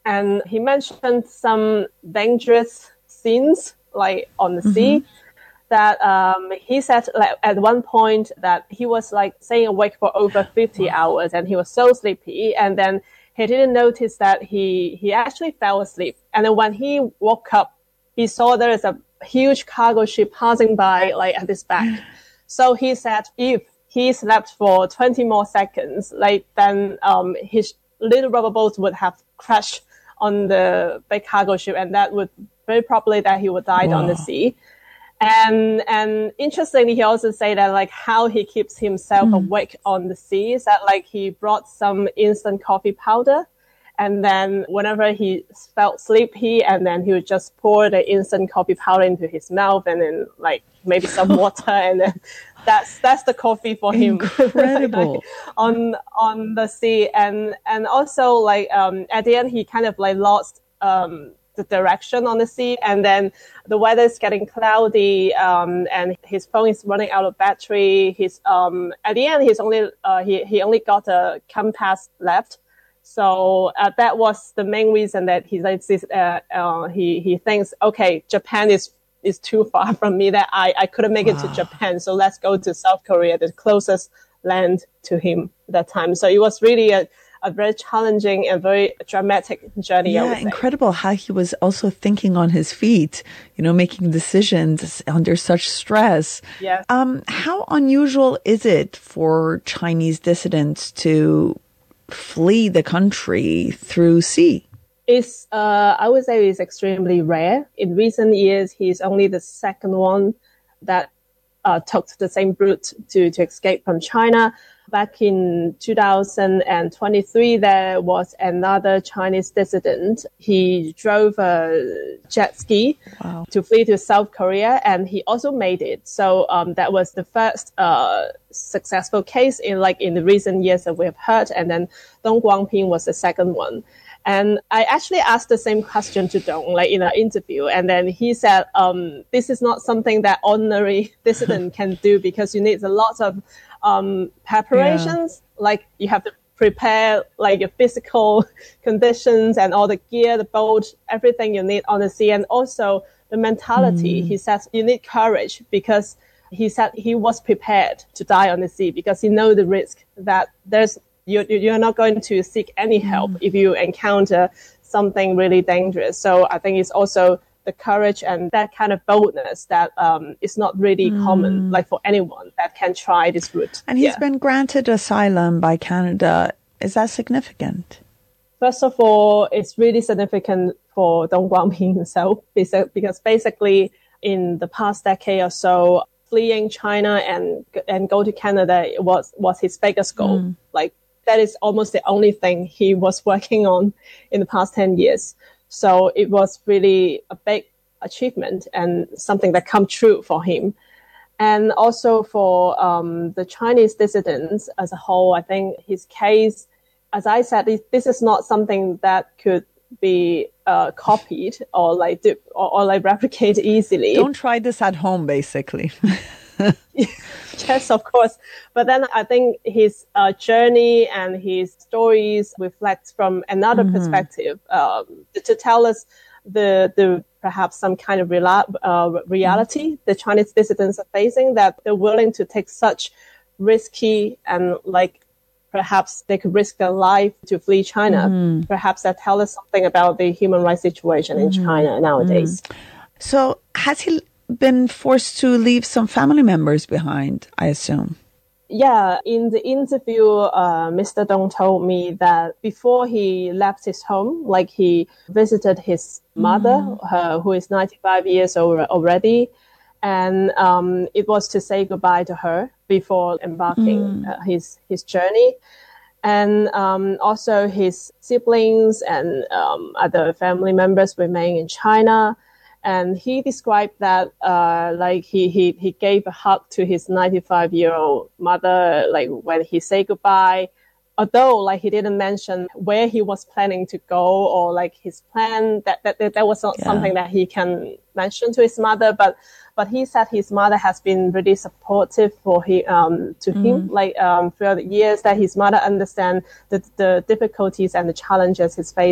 And he mentioned some dangerous scenes like on the sea that he said like at one point that he was like staying awake for over 50 hours and he was so sleepy, and then he didn't notice that he actually fell asleep. And then when he woke up, he saw there is a huge cargo ship passing by like at his back. So he said if he slept for 20 more seconds, like then his little rubber boat would have crashed on the big cargo ship, and that would very probably that he would die on the sea. And interestingly, he also said that like how he keeps himself awake on the sea is that like he brought some instant coffee powder, and then whenever he felt sleepy, and then he would just pour the instant coffee powder into his mouth, and then like maybe some water, and then that's the coffee for him. Incredible. Like, on the sea, and also like at the end he kind of like lost the direction on the sea, and then the weather is getting cloudy, and his phone is running out of battery. His at the end he's only he only got a compass left. So that was the main reason that he thinks, okay, Japan is too far from me, that I couldn't make it to Japan, so let's go to South Korea, the closest land to him at that time. So it was really a very challenging and very dramatic journey. Yeah, incredible how he was also thinking on his feet, making decisions under such stress. Yes. How unusual is it for Chinese dissidents to flee the country through sea? It's, I would say it's extremely rare. In recent years, he's only the second one that took the same route to escape from China. Back in 2023, there was another Chinese dissident. He drove a jet ski to flee to South Korea, and he also made it. So that was the first successful case in the recent years that we have heard. And then Dong Guangping was the second one. And I actually asked the same question to Dong, like in an interview. And then he said, this is not something that ordinary dissident can do, because you need a lot of preparations. Yeah. Like you have to prepare like your physical conditions and all the gear, the boat, everything you need on the sea. And also the mentality. He says you need courage, because he said he was prepared to die on the sea because he knows the risk that you're not going to seek any help if you encounter something really dangerous. So I think it's also the courage and that kind of boldness that is not really common, like for anyone that can try this route. And he's been granted asylum by Canada. Is that significant? First of all, it's really significant for Dong Guangping himself, because basically in the past decade or so, fleeing China and go to Canada was his biggest goal. Like, that is almost the only thing he was working on in the past 10 years. So it was really a big achievement and something that come true for him. And also for the Chinese dissidents as a whole, I think his case, as I said, this is not something that could be copied or replicate easily. Don't try this at home, basically. Yes, of course. But then I think his journey and his stories reflect from another perspective to tell us the perhaps some kind of reality the Chinese dissidents are facing, that they're willing to take such risky and perhaps they could risk their life to flee China. Perhaps that tells us something about the human rights situation in China nowadays. So has he been forced to leave some family members behind, I assume? Yeah, in the interview, Mr. Dong told me that before he left his home, he visited his mother, who is 95 years old already, and it was to say goodbye to her before embarking his journey. And also his siblings and other family members remain in China. And he described that he gave a hug to his 95-year-old mother when he said goodbye. Although he didn't mention where he was planning to go or his plan, that was not something that he can mention to his mother. But he said his mother has been really supportive for him throughout the years, that his mother understands the difficulties and the challenges he's facing.